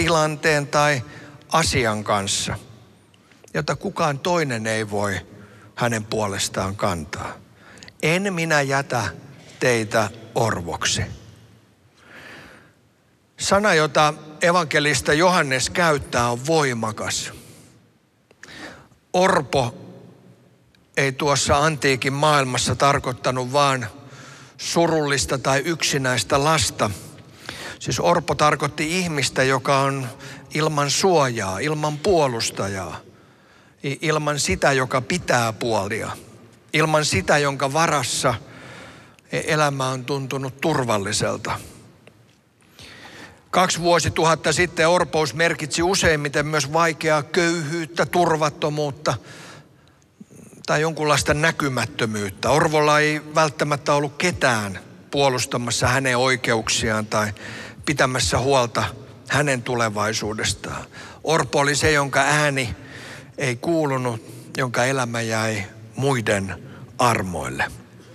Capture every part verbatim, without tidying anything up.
tilanteen tai asian kanssa, jota kukaan toinen ei voi hänen puolestaan kantaa. En minä jätä teitä orvoksi. Sana, jota evankelista Johannes käyttää, on voimakas. Orpo ei tuossa antiikin maailmassa tarkoittanut vaan surullista tai yksinäistä lasta. Siis orpo tarkoitti ihmistä, joka on ilman suojaa, ilman puolustajaa, ilman sitä, joka pitää puolia, ilman sitä, jonka varassa elämä on tuntunut turvalliselta. Kaksi vuosituhatta sitten orpous merkitsi useimmiten myös vaikeaa köyhyyttä, turvattomuutta tai jonkunlaista näkymättömyyttä. Orvolla ei välttämättä ollut ketään puolustamassa hänen oikeuksiaan tai pitämässä huolta hänen tulevaisuudestaan. Orpo oli se, jonka ääni ei kuulunut, jonka elämä jäi muiden armoille.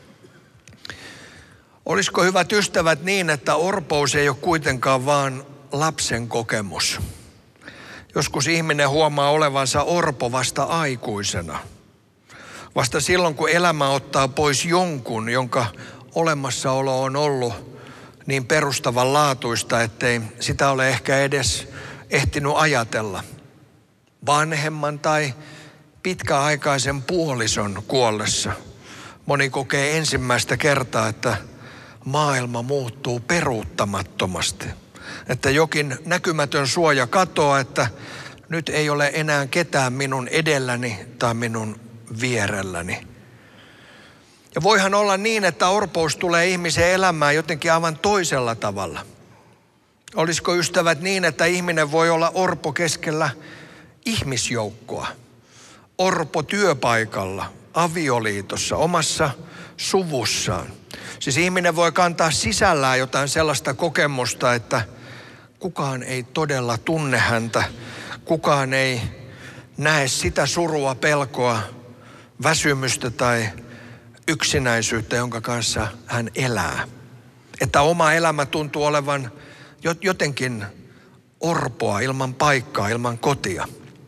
Olisiko, hyvät ystävät, niin, että orpous ei ole kuitenkaan vaan lapsen kokemus? Joskus ihminen huomaa olevansa orpo vasta aikuisena. Vasta silloin, kun elämä ottaa pois jonkun, jonka olemassaolo on ollut niin perustavanlaatuista, ettei sitä ole ehkä edes ehtinyt ajatella. Vanhemman tai pitkäaikaisen puolison kuollessa moni kokee ensimmäistä kertaa, että maailma muuttuu peruuttamattomasti. Että jokin näkymätön suoja katoaa, että nyt ei ole enää ketään minun edelläni tai minun vierelläni. Ja voihan olla niin, että orpous tulee ihmisen elämään jotenkin aivan toisella tavalla. Olisiko, ystävät, niin, että ihminen voi olla orpo keskellä ihmisjoukkoa, orpo työpaikalla, avioliitossa, omassa suvussaan. Siis ihminen voi kantaa sisällään jotain sellaista kokemusta, että kukaan ei todella tunne häntä, kukaan ei näe sitä surua, pelkoa, väsymystä tai yksinäisyyttä, jonka kanssa hän elää. Että oma elämä tuntuu olevan jotenkin orpoa, ilman paikkaa, ilman kotia.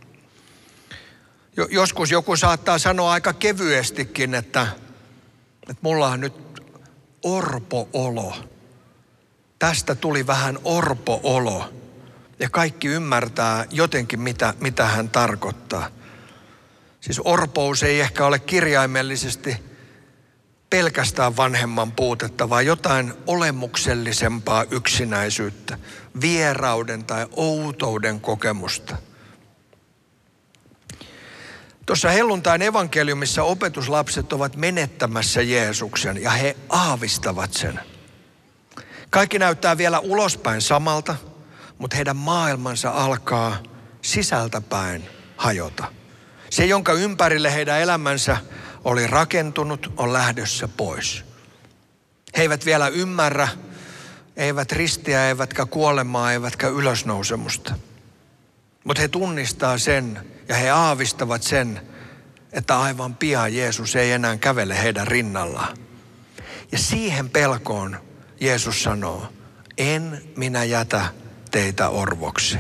Joskus joku saattaa sanoa aika kevyestikin, että, että mulla on nyt orpo-olo. Tästä tuli vähän orpo-olo. Ja kaikki ymmärtää jotenkin, mitä, mitä hän tarkoittaa. Siis orpous ei ehkä ole kirjaimellisesti pelkästään vanhemman puutetta, vaan jotain olemuksellisempaa yksinäisyyttä, vierauden tai outouden kokemusta. Tuossa helluntain evankeliumissa opetuslapset ovat menettämässä Jeesuksen ja he aavistavat sen. Kaikki näyttää vielä ulospäin samalta, mutta heidän maailmansa alkaa sisältäpäin hajota. Se, jonka ympärille heidän elämänsä oli rakentunut, on lähdössä pois. He eivät vielä ymmärrä, eivät ristiä, eivätkä kuolemaa, eivätkä ylösnousemusta. Mutta he tunnistaa sen ja he aavistavat sen, että aivan pian Jeesus ei enää kävele heidän rinnallaan. Ja siihen pelkoon Jeesus sanoo, en minä jätä teitä orvoksi.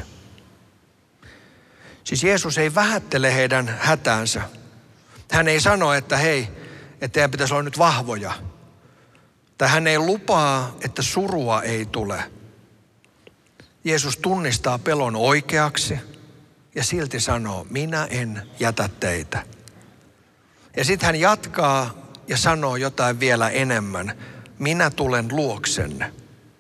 Siis Jeesus ei vähättele heidän hätäänsä. Hän ei sano, että hei, että teidän pitäisi olla nyt vahvoja. Tai hän ei lupaa, että surua ei tule. Jeesus tunnistaa pelon oikeaksi ja silti sanoo, minä en jätä teitä. Ja sitten hän jatkaa ja sanoo jotain vielä enemmän. Minä tulen luoksenne.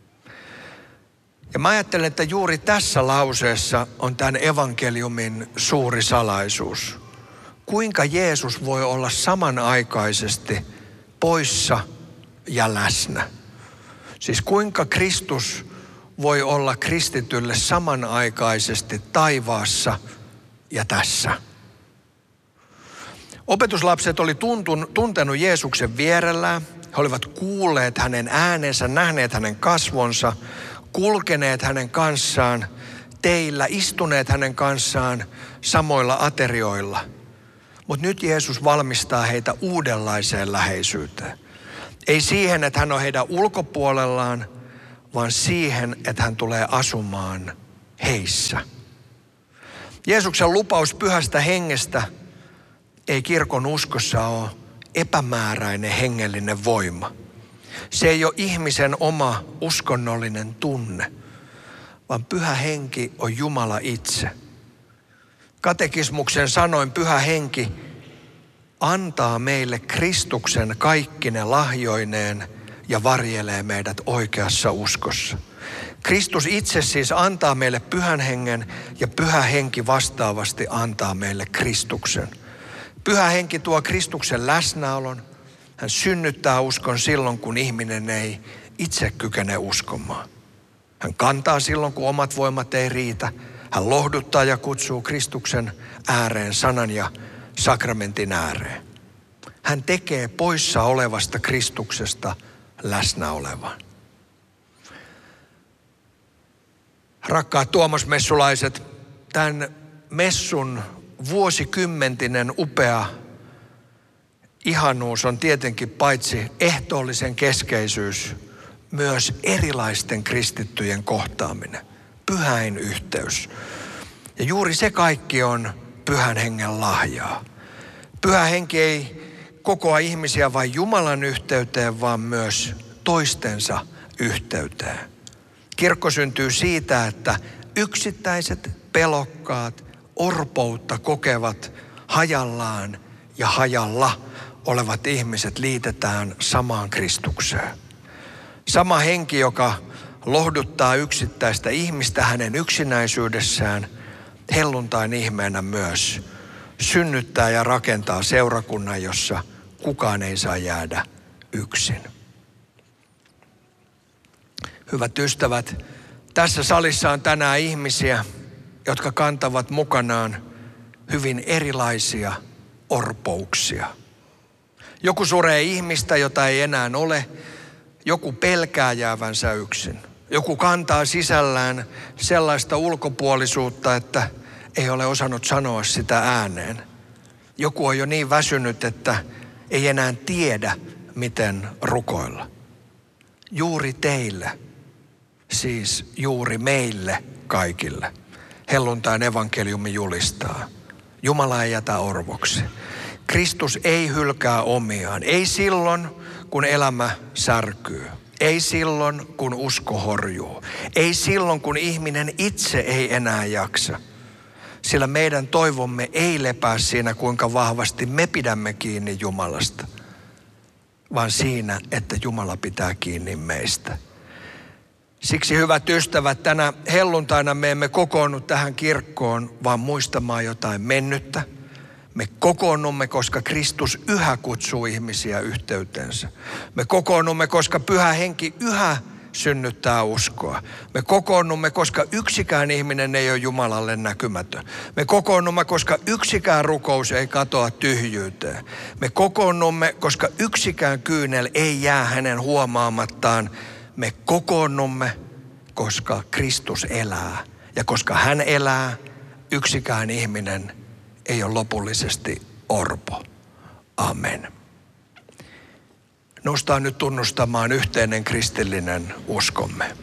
Ja mä ajattelen, että juuri tässä lauseessa on tämän evankeliumin suuri salaisuus. Kuinka Jeesus voi olla samanaikaisesti poissa ja läsnä. Siis kuinka Kristus voi olla kristitylle samanaikaisesti taivaassa ja tässä. Opetuslapset oli tuntun, tuntenut Jeesuksen vierellään. He olivat kuulleet hänen äänensä, nähneet hänen kasvonsa, kulkeneet hänen kanssaan teillä, istuneet hänen kanssaan samoilla aterioilla. Mutta nyt Jeesus valmistaa heitä uudenlaiseen läheisyyteen. Ei siihen, että hän on heidän ulkopuolellaan, vaan siihen, että hän tulee asumaan heissä. Jeesuksen lupaus pyhästä hengestä ei kirkon uskossa ole epämääräinen hengellinen voima. Se ei ole ihmisen oma uskonnollinen tunne, vaan pyhä henki on Jumala itse. Katekismuksen sanoin pyhä henki antaa meille Kristuksen kaikkine lahjoineen ja varjelee meidät oikeassa uskossa. Kristus itse siis antaa meille pyhän hengen ja pyhä henki vastaavasti antaa meille Kristuksen. Pyhä henki tuo Kristuksen läsnäolon. Hän synnyttää uskon silloin, kun ihminen ei itse kykene uskomaan. Hän kantaa silloin, kun omat voimat ei riitä. Hän lohduttaa ja kutsuu Kristuksen ääreen, sanan ja sakramentin ääreen. Hän tekee poissa olevasta Kristuksesta läsnä olevan. Rakkaat tuomasmessulaiset, tämän messun vuosikymmentinen upea ihanuus on tietenkin paitsi ehtoollisen keskeisyys, myös erilaisten kristittyjen kohtaaminen, pyhäin yhteys. Ja juuri se kaikki on pyhän hengen lahjaa. Pyhä henki ei kokoa ihmisiä vain Jumalan yhteyteen, vaan myös toistensa yhteyteen. Kirkko syntyy siitä, että yksittäiset pelokkaat, orpoutta kokevat hajallaan ja hajalla olevat ihmiset liitetään samaan Kristukseen. Sama henki, joka lohduttaa yksittäistä ihmistä hänen yksinäisyydessään, helluntain ihmeenä myös synnyttää ja rakentaa seurakunnan, jossa kukaan ei saa jäädä yksin. Hyvät ystävät, tässä salissa on tänään ihmisiä, jotka kantavat mukanaan hyvin erilaisia orpouksia. Joku suree ihmistä, jota ei enää ole. Joku pelkää jäävänsä yksin. Joku kantaa sisällään sellaista ulkopuolisuutta, että ei ole osannut sanoa sitä ääneen. Joku on jo niin väsynyt, että ei enää tiedä, miten rukoilla. Juuri teille, siis juuri meille kaikille, helluntain evankeliumi julistaa. Jumala ei jätä orvoksi. Kristus ei hylkää omiaan. Ei silloin, kun elämä särkyy. Ei silloin, kun usko horjuu. Ei silloin, kun ihminen itse ei enää jaksa. Sillä meidän toivomme ei lepää siinä, kuinka vahvasti me pidämme kiinni Jumalasta, vaan siinä, että Jumala pitää kiinni meistä. Siksi, hyvät ystävät, tänä helluntaina me emme kokoonnu tähän kirkkoon, vaan muistamaan jotain mennyttä. Me kokoonnumme, koska Kristus yhä kutsuu ihmisiä yhteyteensä. Me kokoonnumme, koska Pyhä Henki yhä synnyttää uskoa. Me kokoonnumme, koska yksikään ihminen ei ole Jumalalle näkymätön. Me kokoonnumme, koska yksikään rukous ei katoa tyhjyyteen. Me kokoonnumme, koska yksikään kyynel ei jää hänen huomaamattaan. Me kokoonnumme, koska Kristus elää. Ja koska hän elää, yksikään ihminen ei ole lopullisesti orpo. Amen. Noustaan nyt tunnustamaan yhteinen kristillinen uskomme.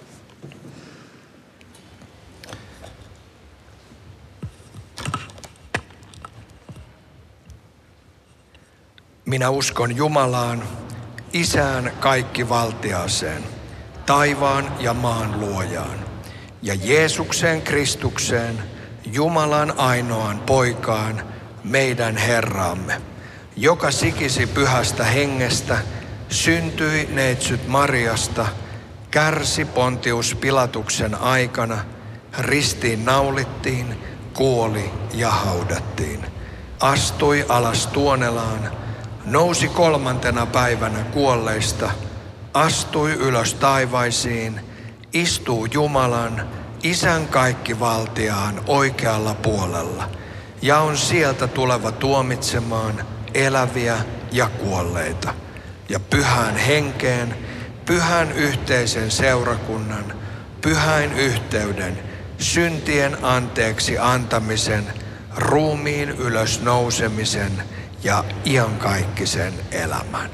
Minä uskon Jumalaan, Isään kaikkivaltiaaseen, taivaan ja maan luojaan, ja Jeesukseen Kristukseen, Jumalan ainoaan poikaan, meidän Herraamme, joka sikisi pyhästä hengestä, syntyi neitsyt Mariasta, kärsi Pontius Pilatuksen aikana, ristiin naulittiin, kuoli ja haudattiin, astui alas Tuonelaan, nousi kolmantena päivänä kuolleista, astui ylös taivaisiin, istuu Jumalan, Isän kaikkivaltiaan oikealla puolella ja on sieltä tuleva tuomitsemaan eläviä ja kuolleita. Ja pyhään henkeen, pyhän yhteisen seurakunnan, pyhän yhteyden, syntien anteeksi antamisen, ruumiin ylös nousemisen ja iankaikkisen elämän.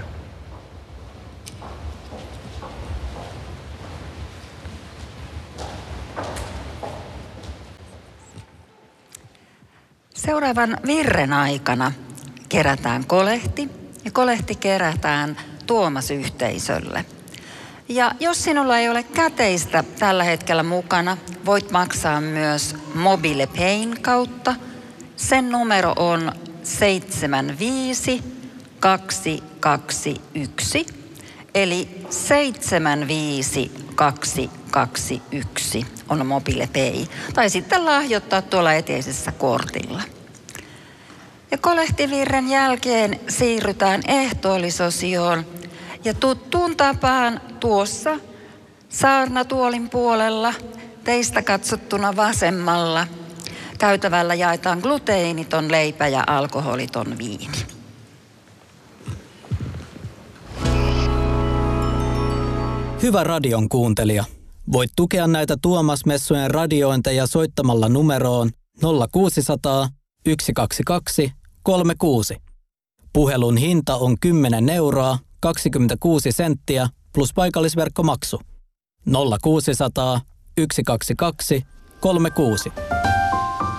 Seuraavan virren aikana kerätään kolehti ja kolehti kerätään Tuomas-yhteisölle. Ja jos sinulla ei ole käteistä tällä hetkellä mukana, voit maksaa myös MobilePayn kautta. Sen numero on seitsemän viisi kaksi kaksi yksi, eli seitsemän viisi kaksi kaksi yksi on MobilePay. Tai sitten lahjoittaa tuolla eteisessä kortilla. Ja kolehtivirren jälkeen siirrytään ehtoollisosioon. Ja tuttuun tapaan tuossa saarnatuolin puolella, teistä katsottuna vasemmalla, käytävällä jaetaan gluteeniton leipä ja alkoholiton viini. Hyvä radion kuuntelija. Voit tukea näitä Tuomas-messujen radiointeja soittamalla numeroon nolla kuusi nolla nolla yksi kaksi kaksi kolme kuusi. Puhelun hinta on kymmenen euroa kaksikymmentäkuusi senttiä plus paikallisverkkomaksu. nolla kuusi nolla nolla yksi kaksi kaksi kolme kuusi.